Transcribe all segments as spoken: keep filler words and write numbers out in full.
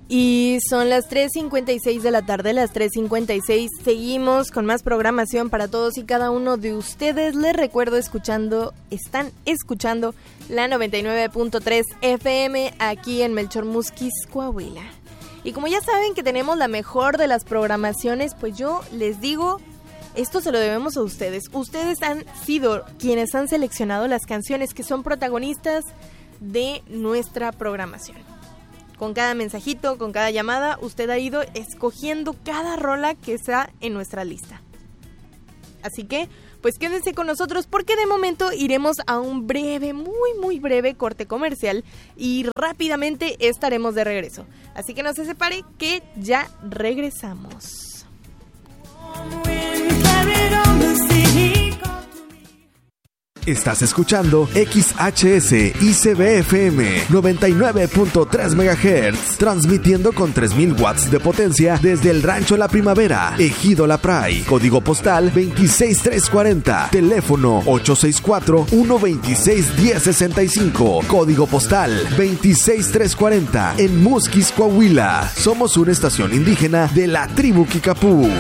Y son las tres cincuenta y seis de la tarde, las tres cincuenta y seis. Seguimos con más programación para todos y cada uno de ustedes. Les recuerdo escuchando, están escuchando la noventa y nueve punto tres F M aquí en Melchor Musquis, Coahuila. Y como ya saben que tenemos la mejor de las programaciones, pues yo les digo, esto se lo debemos a ustedes. Ustedes han sido quienes han seleccionado las canciones que son protagonistas de nuestra programación. Con cada mensajito, con cada llamada, usted ha ido escogiendo cada rola que está en nuestra lista. Así que, pues quédense con nosotros porque de momento iremos a un breve, muy muy breve corte comercial y rápidamente estaremos de regreso. Así que no se separe que ya regresamos. Estás escuchando X H S I C B F M noventa y nueve punto tres megahertz, transmitiendo con tres mil watts de potencia desde el Rancho La Primavera, Ejido La Pray, código postal veintiséis mil trescientos cuarenta, teléfono ocho seis cuatro, uno dos seis, uno cero seis cinco, código postal veintiséis mil trescientos cuarenta, en Musquis, Coahuila. Somos una estación indígena de la tribu Kicapú.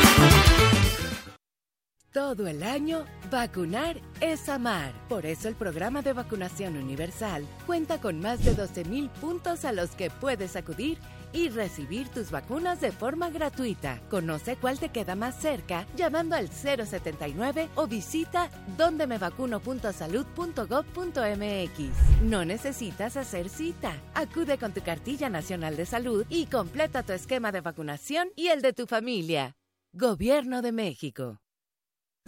Todo el año, vacunar es amar. Por eso el programa de vacunación universal cuenta con más de doce mil puntos a los que puedes acudir y recibir tus vacunas de forma gratuita. Conoce cuál te queda más cerca llamando al cero setenta y nueve o visita donde me vacuno punto salud punto gob punto m x. No necesitas hacer cita. Acude con tu cartilla nacional de salud y completa tu esquema de vacunación y el de tu familia. Gobierno de México.